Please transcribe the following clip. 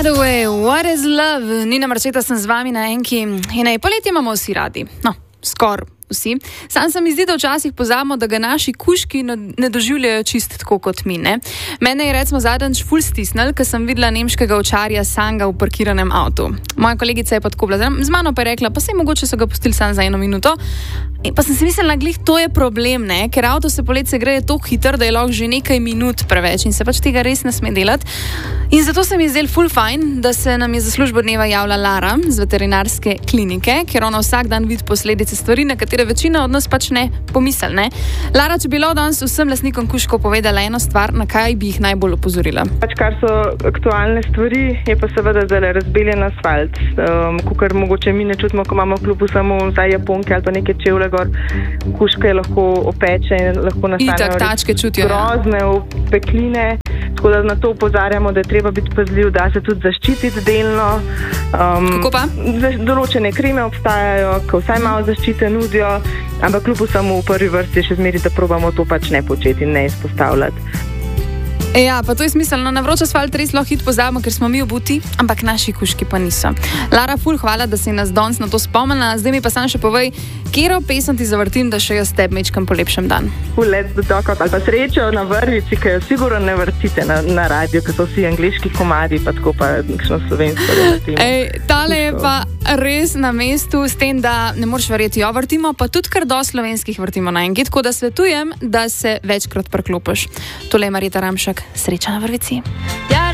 the way, what is love? Nina Marčeta sem z vami na Enki. In poletje imamo vsi radi. No, skoraj vsi. Sam se mi zdi, da včasih pozabimo, da ga naši kužki ne doživljajo čist tako kot mi, ne? Mene je recimo zadnjič ful stisnil, ker sem videla nemškega ovčarja Sanga v parkiranem avtu. Moja kolegica je pa tako bila z mano pa je rekla, pa sej mogoče so ga pustili sam za 1 minuto. In pa sem si mislila, glih, to je problem, ne? Ker avto se poletje greje toliko hitro, da je lahko že nekaj minut preveč in se pač tega res ne sme delati. In zato se mi je zdelo ful fajn, da se nam je za službo dneva javila Lara z veterinarske klinike, ker ona vsak dan vidi posledice stvari, na katere večina od nas pač ne pomisli, ne? Lara, če bi bilo danes vsem lastnikom kužkov povedala eno stvar, na kaj bi jih najbolj opozorila? Pač kar so aktualne stvari, je pa seveda zdaj razbeljen asfalt. Kukor mogoče mi ne čutimo, ko imamo v klubu samo zdaj japonke ali pa neke čevlje gor, kužke lahko opeče in lahko nastanejo grozne opekline. Tako da na to opozarjamo, da je treba biti pazljiv, da se tudi zaščititi delno. Kako pa? Določene kreme obstajajo, ko vsaj malo zaščite nudijo, ampak kljub vsemu v prvi vrsti še zmeri, da probamo to pač ne početi in ne izpostavljati. Ja, pa to je smiselno. Na vroč asfalt res lahko hit pozabimo, ker smo mi obuti, ampak naši kužki pa niso. Lara, ful, hvala, da si nas danes na to spomnila. Zdaj mi pa sam še povej, katero pesem ti zavrtim, da še jaz tebi mečkam polepšem dan. Let's do talk ali pa Srečo na vrvici, ki jo sigurno ne vrtite na radio, ker so vsi angliški komadi, pa tako pa nekšno slovensko vrtimo. Tale je pa res na mestu, s tem, da ne moreš verjeti, jo vrtimo, pa tudi kar do slovenskih vrtimo na Enki, tako da svetujem, da se večkrat preklopiš. Tole je Marjeta Ramšak. Sreča na vrvici. Ja.